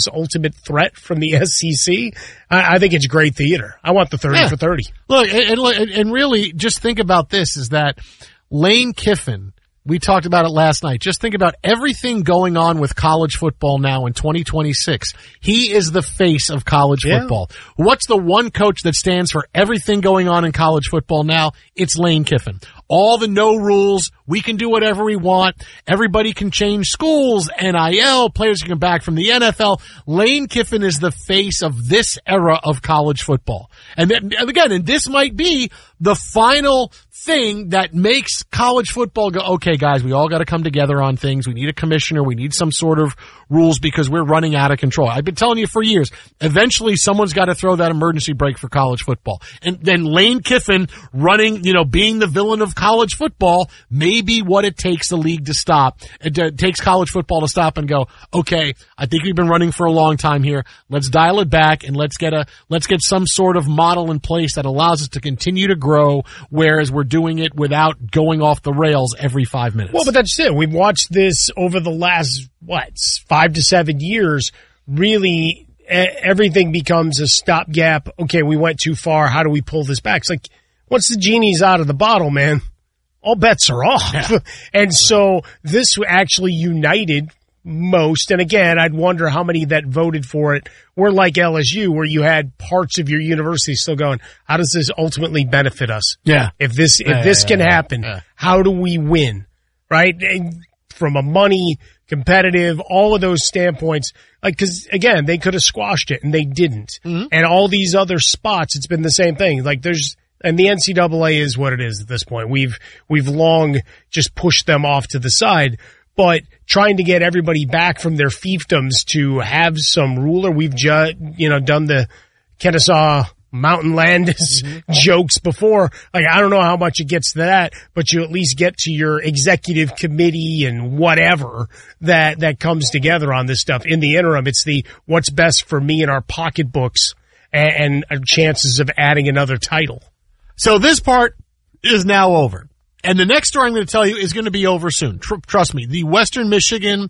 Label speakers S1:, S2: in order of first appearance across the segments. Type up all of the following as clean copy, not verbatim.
S1: Texas ultimate threat from the SEC. I think it's great theater. I want the 30 for 30.
S2: Look, and really, just think about this, is that Lane Kiffin, we talked about it last night. Just think about everything going on with college football now in 2026. He is the face of college football. What's the one coach that stands for everything going on in college football now? It's Lane Kiffin. All the no rules. We can do whatever we want. Everybody can change schools, NIL, players can come back from the NFL. Lane Kiffin is the face of this era of college football. And this might be the final thing that makes college football go, okay, guys, we all got to come together on things. We need a commissioner. We need some sort of rules because we're running out of control. I've been telling you for years, eventually someone's got to throw that emergency brake for college football. And then Lane Kiffin running, being the villain of college football may be what it takes the league to stop. It takes college football to stop and go, okay, I think we've been running for a long time here. Let's dial it back and let's get some sort of model in place that allows us to continue to grow, whereas we're doing it without going off the rails every 5 minutes.
S1: Well, but that's it. We've watched this over the last, 5 to 7 years. Really, everything becomes a stopgap. Okay, we went too far. How do we pull this back? It's like, once the genie's out of the bottle, man, all bets are off. Yeah. And so this actually united most. And again, I'd wonder how many that voted for it were like LSU, where you had parts of your university still going, how does this ultimately benefit us?
S2: Yeah.
S1: If this can happen, how do we win? Right? And from a money, competitive, all of those standpoints, cause again, they could have squashed it and they didn't. Mm-hmm. And all these other spots, it's been the same thing. And the NCAA is what it is at this point. We've long just pushed them off to the side. But trying to get everybody back from their fiefdoms to have some ruler, we've done the Kennesaw Mountain Landis jokes before. I don't know how much it gets to that, but you at least get to your executive committee and whatever that comes together on this stuff. In the interim, it's the what's best for me in our pocketbooks and our chances of adding another title.
S2: So this part is now over. And the next story I'm going to tell you is going to be over soon. Trust me. The Western Michigan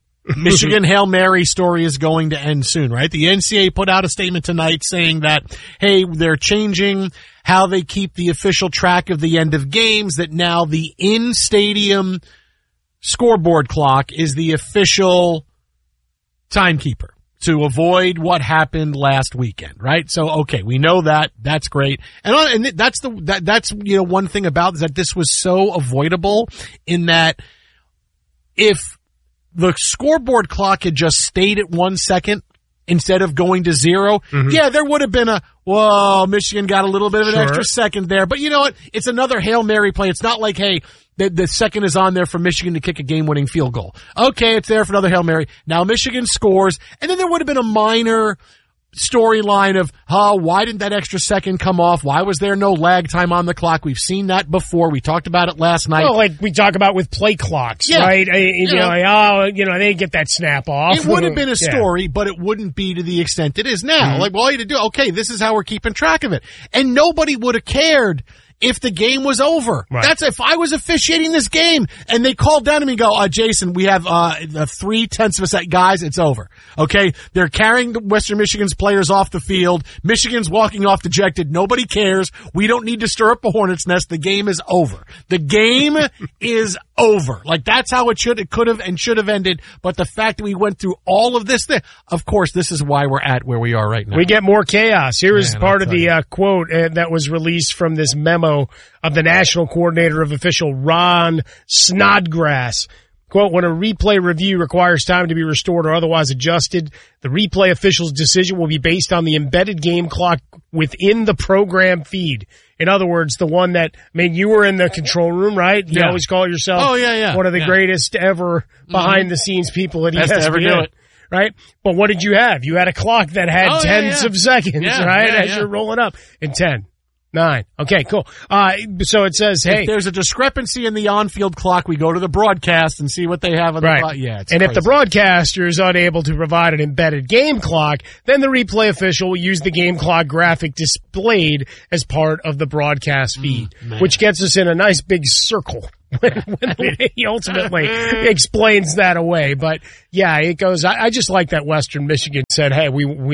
S2: Hail Mary story is going to end soon, right? The NCAA put out a statement tonight saying that, hey, they're changing how they keep the official track of the end of games, that now the in-stadium scoreboard clock is the official timekeeper to avoid what happened last weekend, right? So, okay, we know that. That's great. And that's one thing about this, that this was so avoidable, in that if the scoreboard clock had just stayed at 1 second instead of going to 0, there would have been Michigan got a little bit of an extra second there. But you know what? It's another Hail Mary play. It's not like, hey, the second is on there for Michigan to kick a game-winning field goal. Okay, it's there for another Hail Mary. Now Michigan scores, and then there would have been a minor storyline of, why didn't that extra second come off? Why was there no lag time on the clock? We've seen that before. We talked about it last night.
S1: Well, like we talk about with play clocks, right? They didn't get that snap off.
S2: It would have been a story, but it wouldn't be to the extent it is now. Like, all you had to do, okay, this is how we're keeping track of it. And nobody would have cared if the game was over. Right. That's if I was officiating this game and they called down to me and go, Jason, we have 0.3 of a second. Guys, it's over. Okay? They're carrying the Western Michigan's players off the field. Michigan's walking off dejected. Nobody cares. We don't need to stir up a hornet's nest. The game is over. The game is over. Like, that's how it could have and should have ended. But the fact that we went through all of this thing, of course, this is why we're at where we are right now.
S1: We get more chaos. Here is part of the quote that was released from this memo of the national coordinator of official Ron Snodgrass. Quote, when a replay review requires time to be restored or otherwise adjusted, the replay official's decision will be based on the embedded game clock within the program feed. In other words, the one that, you were in the control room, right? You always call yourself one of the greatest ever behind the scenes people at ESPN.
S2: Best to ever do it.
S1: Right? But what did you have? You had a clock that had tens of seconds, right? As you're rolling up in 10. 9. Okay, cool. So it says, hey.
S2: If there's a discrepancy in the on-field clock, we go to the broadcast and see what they have on the clock. Yeah, it's crazy.
S1: If the broadcaster is unable to provide an embedded game clock, then the replay official will use the game clock graphic displayed as part of the broadcast feed, which gets us in a nice big circle. when he ultimately explains that away. But yeah, it goes. I just like that Western Michigan said, "Hey,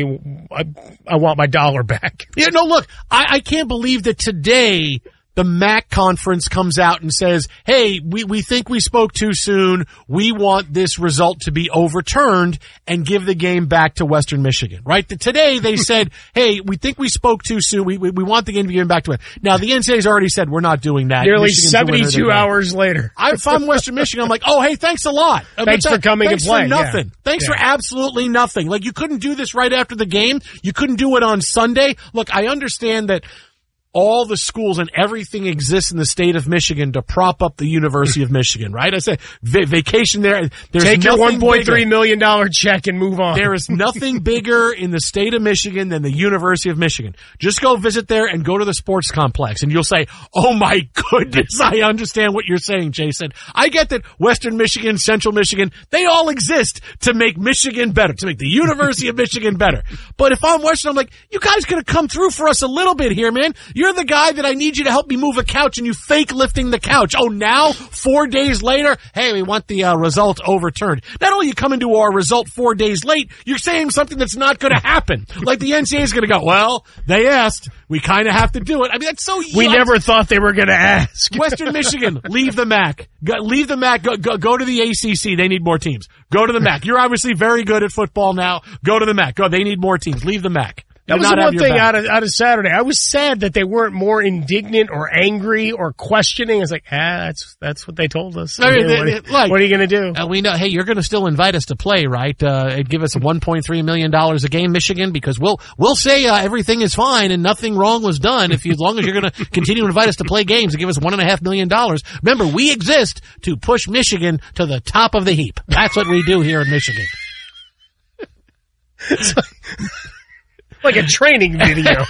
S1: I want my dollar back."
S2: Yeah, no, look, I can't believe that today the MAC conference comes out and says, hey, we think we spoke too soon. We want this result to be overturned and give the game back to Western Michigan, right? Today they said, hey, we think we spoke too soon. We want the game to be given back to it. Now the NCAA's already said we're not doing that.
S1: Nearly 72 hours later.
S2: If I'm Western Michigan, I'm like, oh, hey, thanks a lot.
S1: Thanks for coming and playing.
S2: Thanks for nothing.
S1: Yeah.
S2: Thanks for absolutely nothing. Like, you couldn't do this right after the game. You couldn't do it on Sunday. Look, I understand that all the schools and everything exists in the state of Michigan to prop up the University of Michigan, right? I said vacation there.
S1: Take your $1.3 million check and move on.
S2: There is nothing bigger in the state of Michigan than the University of Michigan. Just go visit there and go to the sports complex, and you'll say, oh my goodness, I understand what you're saying, Jason. I get that Western Michigan, Central Michigan, they all exist to make Michigan better, to make the University of Michigan better. But if I'm Western, I'm like, you guys gotta come through for us a little bit here, man. You're the guy that I need you to help me move a couch, and you fake lifting the couch. Oh, now, 4 days later, hey, we want the result overturned. Not only are you coming to our result 4 days late, you're saying something that's not going to happen. Like the NCAA is going to go, well, they asked. We kind of have to do it. I mean, that's so
S1: We never thought they were going to ask.
S2: Western Michigan, leave the MAC. Leave the MAC. Go to the ACC. They need more teams. Go to the MAC. You're obviously very good at football now. Go to the MAC. Go. They need more teams. Leave the MAC.
S1: That was the one thing out of Saturday. I was sad that they weren't more indignant or angry or questioning. I was like, that's what they told us. What are you going to do?
S2: We know, hey, you're going to still invite us to play, right? Give us $1.3 million a game, Michigan, because we'll say everything is fine and nothing wrong was done as long as you're going to continue to invite us to play games and give us $1.5 million. Remember, we exist to push Michigan to the top of the heap. That's what we do here in Michigan.
S1: Like a training video.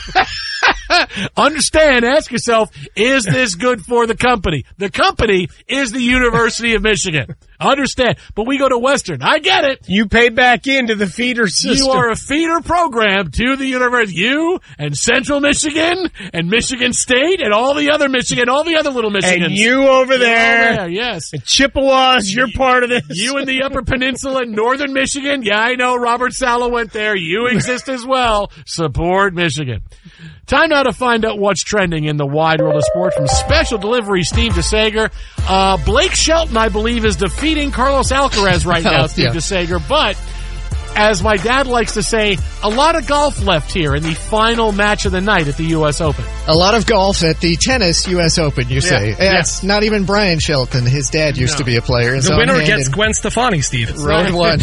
S2: Understand, ask yourself, is this good for the company? The company is the University of Michigan. Understand. But we go to Western. I get it.
S1: You pay back into the feeder system.
S2: You are a feeder program to the university. You and Central Michigan and Michigan State and all the other Michigan, all the other little Michigans.
S1: And you over there.
S2: Yes.
S1: And Chippewas, you're part of this.
S2: You in the Upper Peninsula, Northern Michigan. Yeah, I know. Robert Saleh went there. You exist as well. Support Michigan. Time now to find out what's trending in the wide world of sport from Special Delivery Steve DeSager. Blake Shelton, I believe, is defeating Carlos Alcaraz right now, Steve DeSager. But, as my dad likes to say, a lot of golf left here in the final match of the night at the U.S. Open.
S3: A lot of golf at the tennis U.S. Open, you say. Yeah. It's not even Brian Shelton. His dad used to be a player.
S4: The winner gets Gwen Stefani, Steve.
S3: Round one.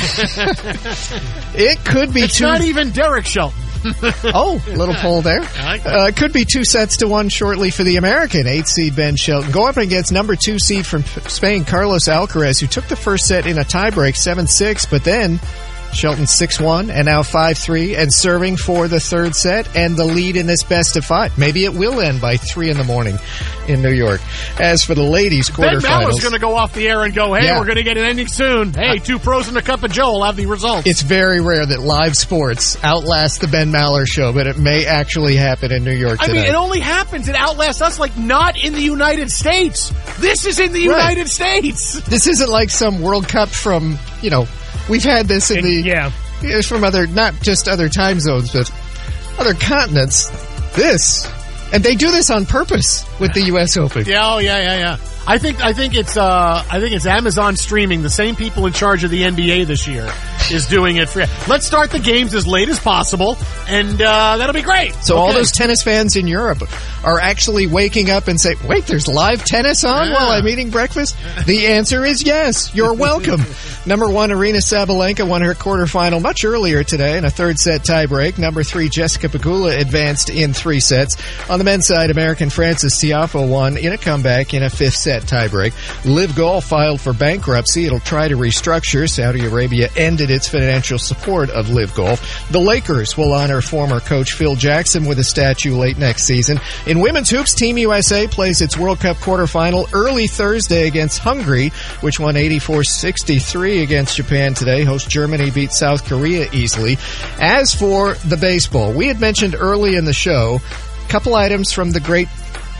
S3: It could be
S2: It's not even Derek Shelton.
S3: Oh, little poll there. Could be 2-1 shortly for the American 8-seed Ben Shelton. Go up against number 2 seed from Spain, Carlos Alcaraz, who took the first set in a tiebreak, 7-6, but then Shelton 6-1 and now 5-3 and serving for the third set and the lead in this best of 5. Maybe it will end by 3 a.m. in New York. As for the ladies quarterfinals,
S2: Ben Maller's going to go off the air and go, hey, we're going to get an ending soon. Hey, 2 pros and a cup of Joe will have the results.
S3: It's very rare that live sports outlast the Ben Maller show, but it may actually happen in New York today.
S2: I mean, it only happens. It outlasts us, like, not in the United States. This is in the United States.
S3: This isn't like some World Cup from, we've had this in it's from other, not just other time zones, but other continents. And they do this on purpose with the U.S. Open.
S2: Yeah. I think it's Amazon streaming. The same people in charge of the NBA this year is doing it for. Let's start the games as late as possible, and that'll be great.
S3: So all those tennis fans in Europe are actually waking up and say, "Wait, there's live tennis on while I'm eating breakfast." The answer is yes. You're welcome. Number 1, Aryna Sabalenka won her quarterfinal much earlier today in a third-set tiebreak. Number 3, Jessica Pegula advanced in 3 sets. On the men's side, American Francis Tiafoe won in a comeback in a 5th-set tiebreak. Liv Golf filed for bankruptcy. It'll try to restructure. Saudi Arabia ended its financial support of Liv Golf. The Lakers will honor former coach Phil Jackson with a statue late next season. In women's hoops, Team USA plays its World Cup quarterfinal early Thursday against Hungary, which won 84-63 against Japan today. Host Germany beat South Korea easily. As for the baseball, we had mentioned early in the show a couple items from the great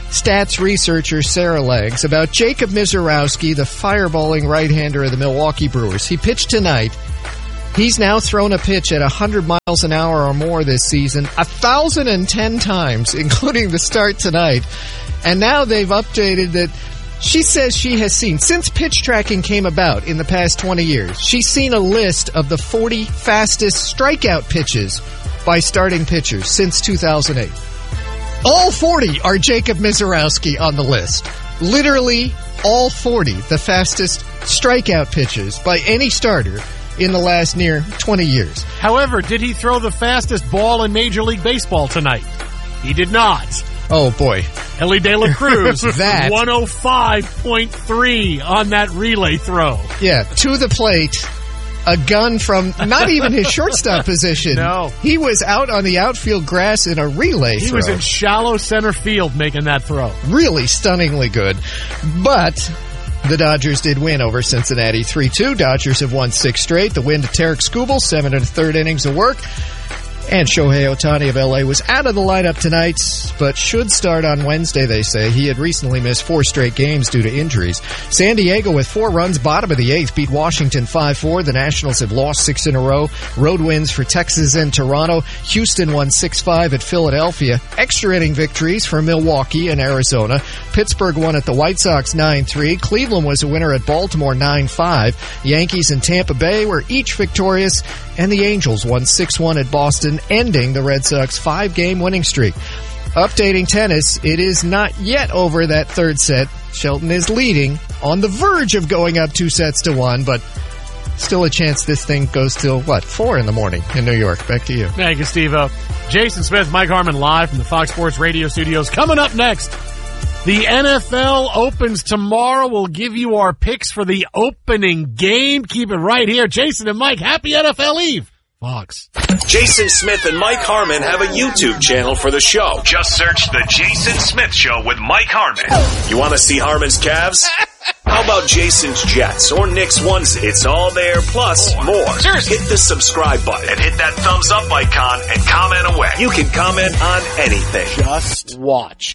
S3: stats researcher Sarah Langs about Jacob Misiorowski, the fireballing right-hander of the Milwaukee Brewers. He pitched tonight. He's now thrown a pitch at 100 miles an hour or more this season 1,010 times, including the start tonight. And now they've updated that she says she has seen, since pitch tracking came about in the past 20 years, she's seen a list of the 40 fastest strikeout pitches by starting pitchers since 2008. All 40 are Jacob Misiorowski on the list. Literally all 40, the fastest strikeout pitches by any starter in the last near 20 years.
S2: However, did he throw the fastest ball in Major League Baseball tonight? He did not.
S3: Oh, boy.
S2: Ellie De La Cruz,
S3: that
S2: 105.3 on that relay throw.
S3: Yeah, to the plate. A gun from not even his shortstop position.
S2: No.
S3: He was out on the outfield grass in a relay throw.
S2: He was in shallow center field making that throw.
S3: Really stunningly good. But the Dodgers did win over Cincinnati 3-2. Dodgers have won 6 straight. The win to Tarek Skubal, 7 1/3 innings of work. And Shohei Ohtani of LA was out of the lineup tonight, but should start on Wednesday, they say. He had recently missed 4 straight games due to injuries. San Diego with 4 runs, bottom of the 8th, beat Washington 5-4. The Nationals have lost 6 in a row. Road wins for Texas and Toronto. Houston won 6-5 at Philadelphia. Extra inning victories for Milwaukee and Arizona. Pittsburgh won at the White Sox 9-3. Cleveland was a winner at Baltimore 9-5. Yankees and Tampa Bay were each victorious, and the Angels won 6-1 at Boston, ending the Red Sox 5-game winning streak. Updating tennis, it is not yet over that third set. Shelton is leading, on the verge of going up 2-1, but still a chance this thing goes till, 4 in the morning in New York. Back to you.
S2: Thank you, Steve-O. Jason Smith, Mike Harmon live from the Fox Sports Radio studios. Coming up next, the NFL opens tomorrow. We'll give you our picks for the opening game. Keep it right here. Jason and Mike, happy NFL Eve. Fox.
S5: Jason Smith and Mike Harmon have a YouTube channel for the show. Just search The Jason Smith Show with Mike Harmon. You want to see Harmon's Cavs? How about Jason's Jets or Nick's Onesie? It's all there, plus more. Seriously. Hit the subscribe button and hit that thumbs up icon and comment away. You can comment on anything.
S2: Just watch.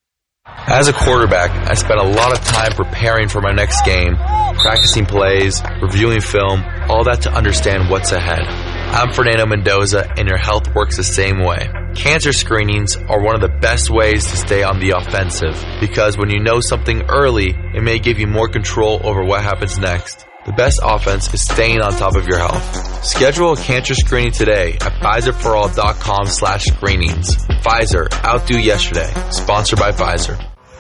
S6: As a quarterback, I spent a lot of time preparing for my next game, practicing plays, reviewing film, all that to understand what's ahead. I'm Fernando Mendoza, and your health works the same way. Cancer screenings are one of the best ways to stay on the offensive, because when you know something early, it may give you more control over what happens next. The best offense is staying on top of your health. Schedule a cancer screening today at PfizerForAll.com/screenings. Pfizer, outdo yesterday. Sponsored by Pfizer.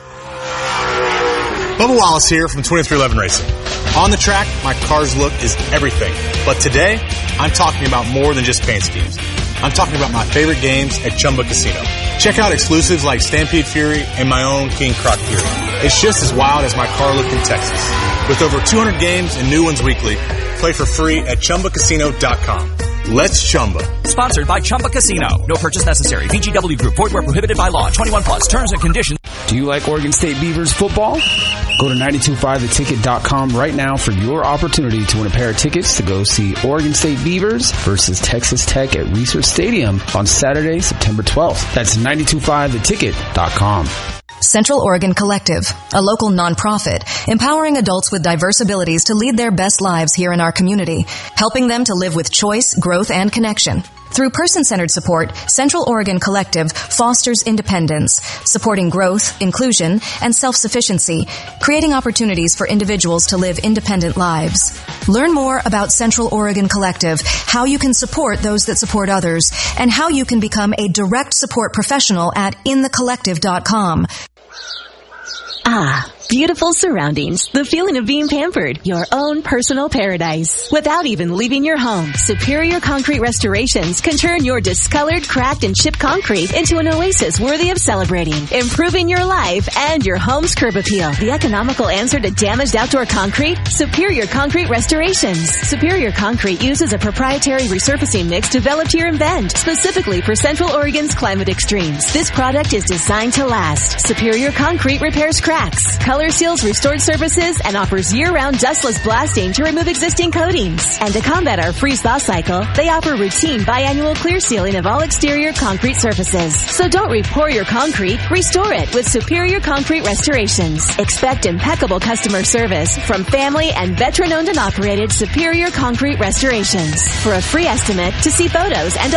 S7: Bubba Wallace here from 2311 Racing. On the track, my car's look is everything. But today, I'm talking about more than just paint schemes. I'm talking about my favorite games at Chumba Casino. Check out exclusives like Stampede Fury and my own King Croc Fury. It's just as wild as my car look in Texas. With over 200 games and new ones weekly, play for free at ChumbaCasino.com. Let's Chumba.
S8: Sponsored by Chumba Casino. No purchase necessary. VGW Group. Void where prohibited by law. 21 plus. Terms and conditions.
S9: Do you like Oregon State Beavers football? Go to 925theticket.com right now for your opportunity to win a pair of tickets to go see Oregon State Beavers versus Texas Tech at Research Stadium on Saturday, September 12th. That's 925theticket.com.
S10: Central Oregon Collective, a local nonprofit, empowering adults with diverse abilities to lead their best lives here in our community, helping them to live with choice, growth, and connection. Through person-centered support, Central Oregon Collective fosters independence, supporting growth, inclusion, and self-sufficiency, creating opportunities for individuals to live independent lives. Learn more about Central Oregon Collective, how you can support those that support others, and how you can become a direct support professional at inthecollective.com.
S11: Ah, beautiful surroundings. The feeling of being pampered. Your own personal paradise. Without even leaving your home, Superior Concrete Restorations can turn your discolored, cracked, and chipped concrete into an oasis worthy of celebrating. Improving your life and your home's curb appeal. The economical answer to damaged outdoor concrete? Superior Concrete Restorations. Superior Concrete uses a proprietary resurfacing mix developed here in Bend, specifically for Central Oregon's climate extremes. This product is designed to last. Superior Concrete repairs cracks, color Color Seals Restored Surfaces and offers year-round dustless blasting to remove existing coatings. And to combat our freeze-thaw cycle, they offer routine biannual clear sealing of all exterior concrete surfaces. So don't re-pour your concrete, restore it with Superior Concrete Restorations. Expect impeccable customer service from family and veteran-owned and operated Superior Concrete Restorations. For a free estimate, to see photos and